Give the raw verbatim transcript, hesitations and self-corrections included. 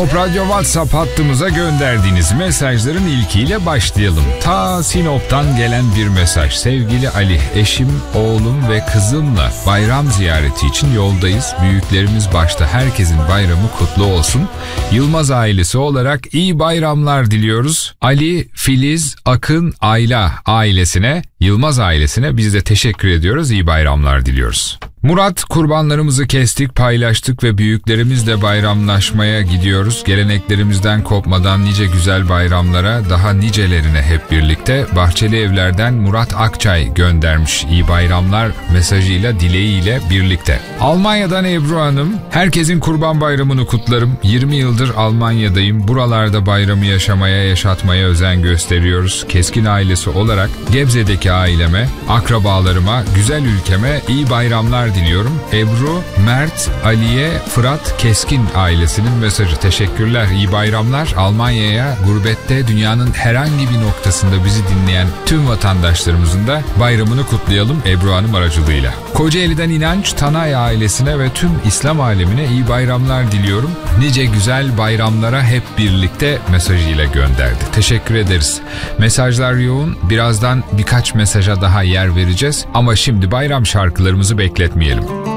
Radyo WhatsApp hattımıza gönderdiğiniz mesajların ilkiyle başlayalım. Ta Sinop'tan gelen bir mesaj. Sevgili Ali, eşim, oğlum ve kızımla bayram ziyareti için yoldayız. Büyüklerimiz başta herkesin bayramı kutlu olsun. Yılmaz ailesi olarak iyi bayramlar diliyoruz. Ali, Filiz, Akın, Ayla ailesine, Yılmaz ailesine biz de teşekkür ediyoruz. İyi bayramlar diliyoruz. Murat, kurbanlarımızı kestik, paylaştık ve büyüklerimizle bayramlaşmaya gidiyoruz. Geleneklerimizden kopmadan nice güzel bayramlara, daha nicelerine hep birlikte. Bahçeli Evler'den Murat Akçay göndermiş iyi bayramlar mesajıyla, dileğiyle birlikte. Almanya'dan Ebru Hanım, herkesin kurban bayramını kutlarım. yirmi yıldır Almanya'dayım. Buralarda bayramı yaşamaya, yaşatmaya özen gösteriyoruz. Keskin ailesi olarak Gebze'deki aileme, akrabalarıma, güzel ülkeme iyi bayramlar diliyorum. Ebru, Mert, Aliye, Fırat Keskin ailesinin mesajı. Teşekkürler, iyi bayramlar. Almanya'ya, gurbette, dünyanın herhangi bir noktasında bizi dinleyen tüm vatandaşlarımızın da bayramını kutlayalım Ebru Hanım aracılığıyla. Kocaeli'den İnanç, Tanay ailesine ve tüm İslam alemine iyi bayramlar diliyorum. Nice güzel bayramlara hep birlikte mesajıyla gönderdi. Teşekkür ederiz. Mesajlar yoğun. Birazdan birkaç mesaja daha yer vereceğiz. Ama şimdi bayram şarkılarımızı bekletmeyelim.